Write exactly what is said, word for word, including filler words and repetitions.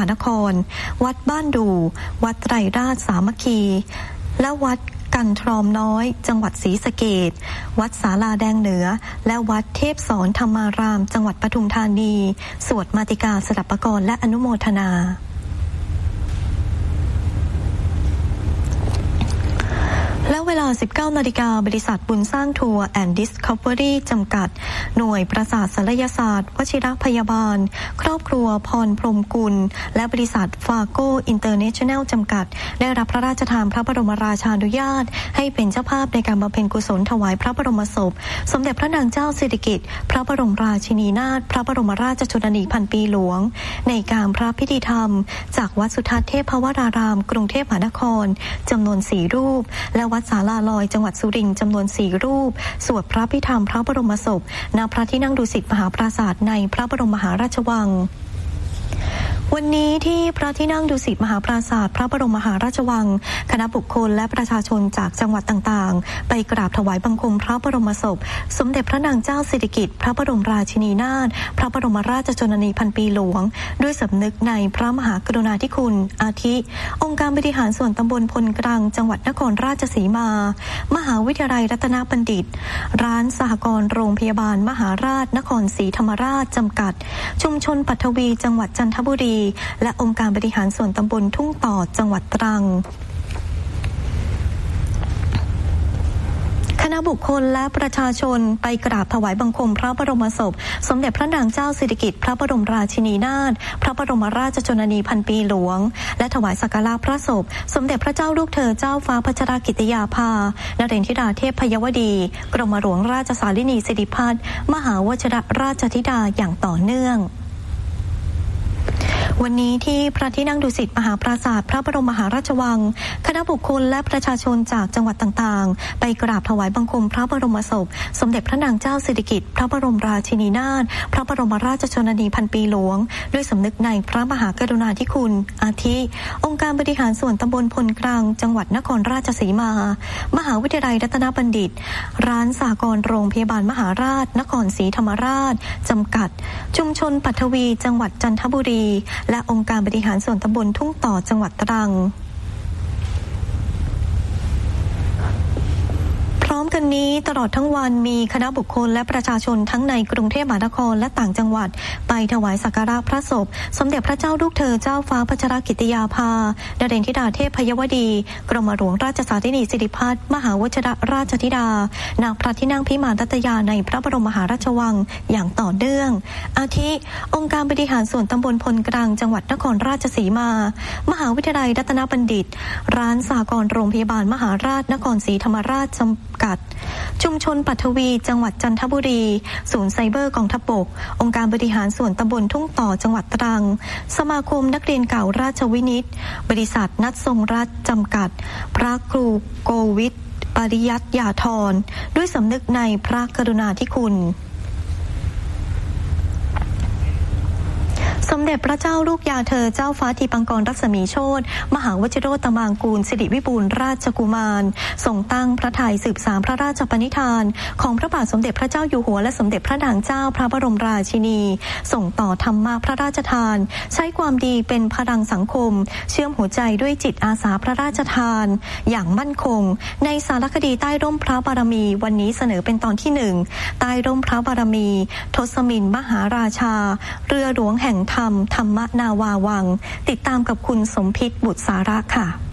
านครวัดบ้านดูวัดไตรราชสามัคคีและวัดกันทรอมน้อยจังหวัดศรีสะเกษวัดศาลาแดงเหนือและวัดเทพสอนธรรมารามจังหวัดปทุมธานีสวดมาติกาสดับปกรณ์และอนุโมทนาและเวลา สิบเก้านาฬิกา บริษัทบุญสร้างทัวร์แอนด์ดิสคัฟเวอรี่จำกัดหน่วยประสาทศัลยศาสตร์วชิรพยาบาลครอบครัวพรพรหมกุลและบริษัทฟาโก้อินเตอร์เนชั่นแนลจำกัดได้รับพระราชทานพระบรมราชานุญาตให้เป็นเจ้าภาพในการบำเพ็ญกุศลถวายพระบรมศพสมเด็จพระนางเจ้าสิริกิติ์พระบรมราชินีนาถพระบรมราชชนนีพันปีหลวงในการพระพิธีธรรมจากวัดสุทัศน์เทพวรารามกรุงเทพมหานครจำนวนสี่รูปและวัดศาลาลอยจังหวัดสุรินทร์จำนวนสี่รูปสวดพระพิธรรมพระบรมศพณพระที่นั่งดุสิตมหาปราสาทในพระบรมมหาราชวังวันนี้ที่พระที่นั่งดุสิตมหาปราสาทพระบรมมหาราชวังคณะบุคคลและประชาชนจากจังหวัดต่างๆไปกราบถวายบังคมพระบรมศพสมเด็จพระนางเจ้าสิริกิติ์พระบรมราชินีนาถพระบรมราชชนนีพันปีหลวงด้วยสำนึกในพระมหากรุณาธิคุณอาทิองค์การบริหารส่วนตำบลพลกลางจังหวัดนครราชสีมามหาวิทยาลัยรัตนบัณฑิตร้านสหกรณ์โรงพยาบาลมหาราชนครศรีธรรมราชจำกัดชุมชนปัทวีจังหวัดจันทบุรีและองค์การบริหารส่วนตำบลทุ่งต่อจังหวัดตรังคณะบุคคลและประชาชนไปกราบถวายบังคมพระบรมศพสมเด็จพระนางเจ้าสิริกิติ์พระบรมราชินีนาถพระบรมราชชนนีพันปีหลวงและถวายสักการะพระศพสมเด็จพระเจ้าลูกเธอเจ้าฟ้าพัชรกิติยาภานเรนธิดาเทพพยวดีกรมหลวงราชสารินีสิริพัฒน์มหาวชิรราชธิดาอย่างต่อเนื่องวันนี้ที่พระที่นั่งดุสิตมหาปราสาทพระบรมมหาราชวังคณะบุคคลและประชาชนจากจังหวัดต่างๆไปกราบถวายบังคมพระบรมศพสมเด็จพระนางเจ้าสิริกิติ์พระบรมราชินีนาถพระบรมราชชนนีพันปีหลวงด้วยสำนึกในพระมหากรุณาธิคุณอาทิองค์การบริหารส่วนตำบลพลกลางจังหวัดนครราชสีมามหาวิทยาลัยรัตนบัณฑิตร้านสหกรณ์โรงพยาบาลมหาราชนครศรีธรรมราชจำกัดชุมชนปัทวีจังหวัดจันทบุรีและองค์การบริหารส่วนตำบลทุ่งต่อจังหวัดตรังพร้อมกันนี้ตลอดทั้งวันมีคณะบุคคลและประชาชนทั้งในกรุงเทพมหานครและต่างจังหวัดไปถวายสักการะพระศพสมเด็จพระเจ้าลูกเธอเจ้าฟ้าพัชรกิติยาภานเรนธิดาเทพพยวดีกรมหลวงราชสารินีสิริพัฒน์มหาวชิรราชธิดานางพระที่นั่งพิมานรัตยาในพระบรมมหาราชวังอย่างต่อเนื่องอาทิองค์การบริหารส่วนตำบลพลกลางจังหวัดนครราชสีมามหาวิทยาลัยรัตนบัณฑิตร้านสหกรณ์โรงพยาบาลมหาราชนครศรีธรรมราชจำกัดชุมชนปัทวีจังหวัดจันทบุรีศูนย์ไซเบอร์กองทัพบกองค์การบริหารส่วนตำบลทุ่งต่อจังหวัดตรังสมาคมนักเรียนเก่าราชวินิตบริษัทนัดทรงรัฐจำกัดพระครูโกวิทปริยัติยาธรด้วยสำนึกในพระกรุณาธิคุณสมเด็จพระเจ้าลูกยาเธอเจ้าฟ้าทีปังกรรัศมีโชติมหาวชิโรตมางกูลสิริวิบูลย์ราชกุมารทรงตั้งพระทัยสืบสานพระราชปณิธานของพระบาทสมเด็จพระเจ้าอยู่หัวและสมเด็จพระนางเจ้าพระบรมราชินีส่งต่อธรรมะพระราชทานใช้ความดีเป็นพลังสังคมเชื่อมหัวใจด้วยจิตอาสาพระราชทานอย่างมั่นคงในสารคดีใต้ร่มพระบารมีวันนี้เสนอเป็นตอนที่หนึ่งใต้ร่มพระบารมีทศมินมหาราชาเรือหลวงแห่งธรรมธรรมนาวาวังติดตามกับคุณสมพิษบุตรสาระค่ะ